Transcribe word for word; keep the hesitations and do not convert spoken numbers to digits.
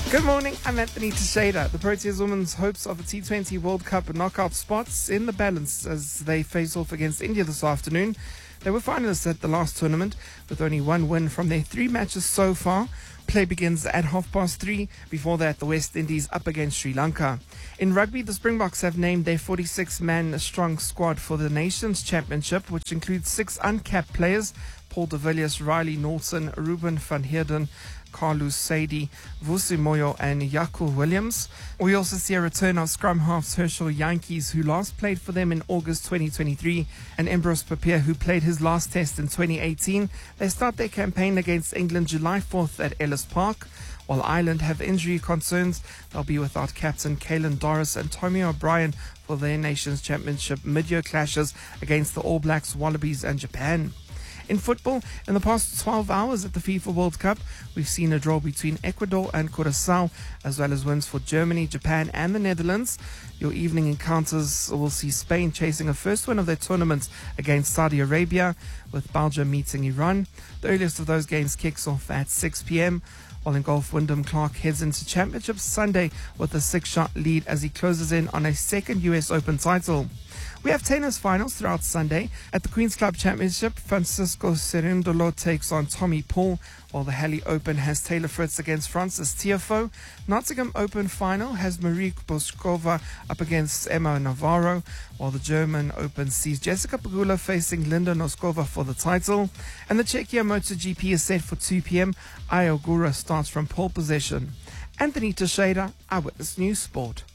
Good morning, I'm Anthony Teixeira. The Proteas women's hopes of a T twenty World Cup knockout spots in the balance as they face off against India this afternoon. They were finalists at the last tournament with only one win from their three matches so far. Play begins at half past three. Before that, the West Indies up against Sri Lanka. In rugby, the Springboks have named their forty-six man strong squad for the Nations Championship, which includes six uncapped players: Paul de Villiers, Riley Norton, Ruben van Heerden, Carlos Sadie, Vusi Moyo and Yaku Williams. We also see a return of scrum halves Herschel Yankees, who last played for them in August twenty twenty-three, and Ambrose Papier, who played his last test in twenty eighteen. They start their campaign against England July fourth at Ellis Park. While Ireland have injury concerns, they'll be without captain Caelan Doris and Tommy O'Brien for their Nations Championship mid-year clashes against the All Blacks, Wallabies and Japan. In football, in the past twelve hours at the FIFA World Cup, we've seen a draw between Ecuador and Curaçao, as well as wins for Germany, Japan and the Netherlands. Your evening encounters will see Spain chasing a first win of their tournament against Saudi Arabia, with Belgium meeting Iran. The earliest of those games kicks off at six p.m. While in golf, Wyndham Clark heads into Championship Sunday with a six-shot lead as he closes in on a second U S Open title. We have tennis finals throughout Sunday. At the Queen's Club Championship, Francisco Cerundolo takes on Tommy Paul, while the Halle Open has Taylor Fritz against Francis Tiafoe. Nottingham Open final has Marie Boskova up against Emma Navarro, while the German Open sees Jessica Pegula facing Linda Noskova for the title. And the Czechia MotoGP is set for two p.m. Aya Ogura starts from pole position. Anthony Teixeira, Eyewitness News Sport.